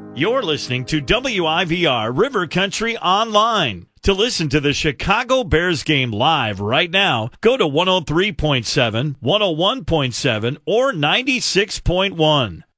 You're listening to WIVR River Country Online. To listen to the Chicago Bears game live right now, go to 103.7, 101.7, or 96.1.